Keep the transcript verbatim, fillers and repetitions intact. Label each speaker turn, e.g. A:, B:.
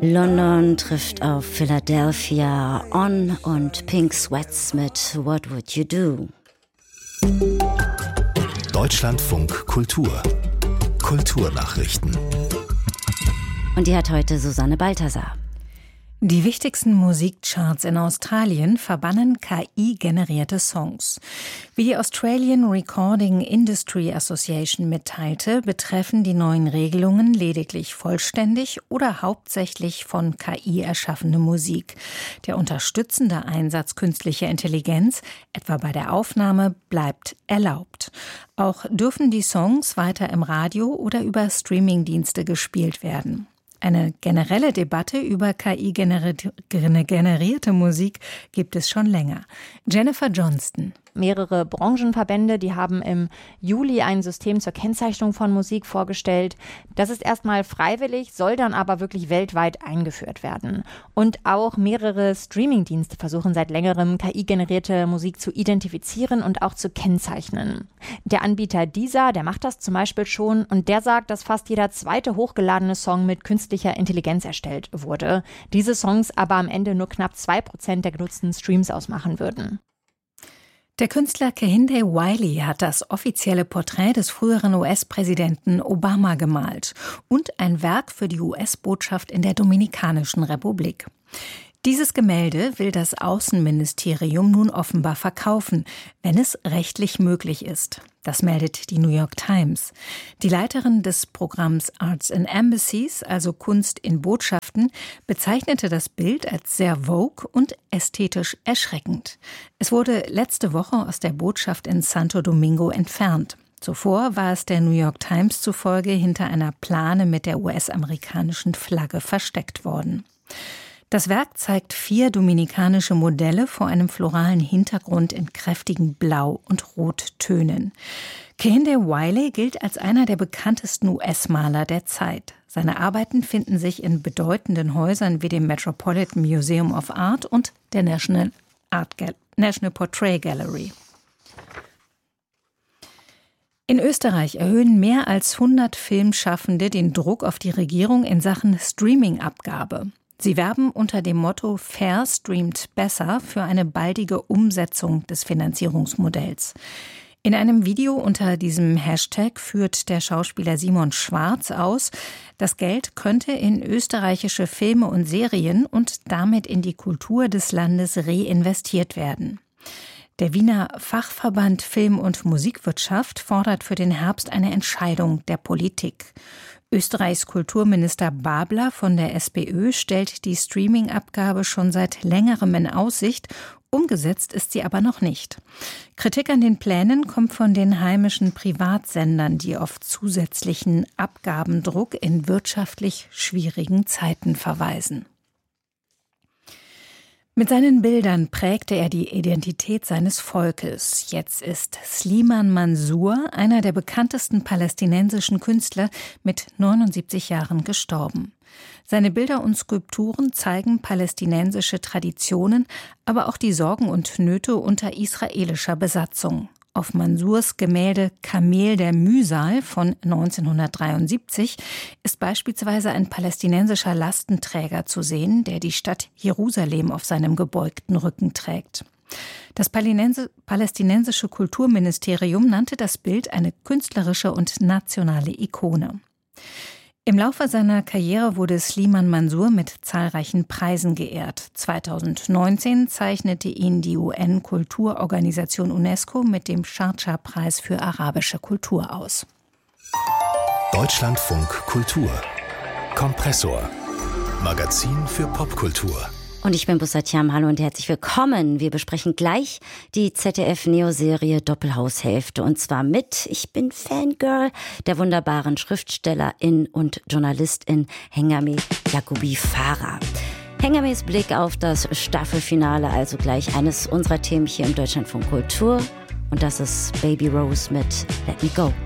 A: London trifft auf Philadelphia, On und Pink Sweats mit What Would You Do?
B: Deutschlandfunk Kultur. Kulturnachrichten.
A: Und die hat heute Susanne Balthasar.
C: Die wichtigsten Musikcharts in Australien verbannen K I-generierte Songs. Wie die Australian Recording Industry Association mitteilte, betreffen die neuen Regelungen lediglich vollständig oder hauptsächlich von K I erschaffene Musik. Der unterstützende Einsatz künstlicher Intelligenz, etwa bei der Aufnahme, bleibt erlaubt. Auch dürfen die Songs weiter im Radio oder über Streamingdienste gespielt werden. Eine generelle Debatte über K I-generierte Musik gibt es schon länger. Jennifer Johnston.
D: Mehrere Branchenverbände, die haben im Juli ein System zur Kennzeichnung von Musik vorgestellt. Das ist erstmal freiwillig, soll dann aber wirklich weltweit eingeführt werden. Und auch mehrere Streamingdienste versuchen seit längerem, K I-generierte Musik zu identifizieren und auch zu kennzeichnen. Der Anbieter Deezer, der macht das zum Beispiel schon und der sagt, dass fast jeder zweite hochgeladene Song mit künstlicher Intelligenz erstellt wurde. Diese Songs aber am Ende nur knapp zwei Prozent der genutzten Streams ausmachen würden.
C: Der Künstler Kehinde Wiley hat das offizielle Porträt des früheren U S-Präsidenten Obama gemalt und ein Werk für die U S-Botschaft in der Dominikanischen Republik. Dieses Gemälde will das Außenministerium nun offenbar verkaufen, wenn es rechtlich möglich ist. Das meldet die New York Times. Die Leiterin des Programms Arts in Embassies, also Kunst in Botschaften, bezeichnete das Bild als sehr vogue und ästhetisch erschreckend. Es wurde letzte Woche aus der Botschaft in Santo Domingo entfernt. Zuvor war es der New York Times zufolge hinter einer Plane mit der U S-amerikanischen Flagge versteckt worden. Das Werk zeigt vier dominikanische Modelle vor einem floralen Hintergrund in kräftigen Blau- und Rottönen. Kehinde Wiley gilt als einer der bekanntesten U S-Maler der Zeit. Seine Arbeiten finden sich in bedeutenden Häusern wie dem Metropolitan Museum of Art und der National, Art Gal- National Portrait Gallery. In Österreich erhöhen mehr als hundert Filmschaffende den Druck auf die Regierung in Sachen Streaming-Abgabe. Sie werben unter dem Motto Fair streamt besser für eine baldige Umsetzung des Finanzierungsmodells. In einem Video unter diesem Hashtag führt der Schauspieler Simon Schwarz aus, das Geld könnte in österreichische Filme und Serien und damit in die Kultur des Landes reinvestiert werden. Der Wiener Fachverband Film- und Musikwirtschaft fordert für den Herbst eine Entscheidung der Politik. Österreichs Kulturminister Babler von der SPÖ stellt die Streaming-Abgabe schon seit längerem in Aussicht, umgesetzt ist sie aber noch nicht. Kritik an den Plänen kommt von den heimischen Privatsendern, die auf zusätzlichen Abgabendruck in wirtschaftlich schwierigen Zeiten verweisen. Mit seinen Bildern prägte er die Identität seines Volkes. Jetzt ist Slimane Mansour, einer der bekanntesten palästinensischen Künstler, mit neunundsiebzig Jahren gestorben. Seine Bilder und Skulpturen zeigen palästinensische Traditionen, aber auch die Sorgen und Nöte unter israelischer Besatzung. Auf Mansours Gemälde Kamel der Mühsal von neunzehnhundertdreiundsiebzig ist beispielsweise ein palästinensischer Lastenträger zu sehen, der die Stadt Jerusalem auf seinem gebeugten Rücken trägt. Das palästinensische Kulturministerium nannte das Bild eine künstlerische und nationale Ikone. Im Laufe seiner Karriere wurde Slimane Mansour mit zahlreichen Preisen geehrt. zweitausendneunzehn zeichnete ihn die U N-Kulturorganisation UNESCO mit dem Schardscha-Preis für arabische Kultur aus.
B: Deutschlandfunk Kultur. Kompressor. Magazin für Popkultur.
A: Und ich bin Bussatiam, hallo und herzlich willkommen. Wir besprechen gleich die Z D F-Neo-Serie Doppelhaushälfte. Und zwar mit, ich bin Fangirl, der wunderbaren Schriftstellerin und Journalistin Hengame Yacoubi Farah. Hengames Blick auf das Staffelfinale, also gleich eines unserer Themen hier im Deutschlandfunk Kultur. Und das ist Baby Rose mit Let Me Go.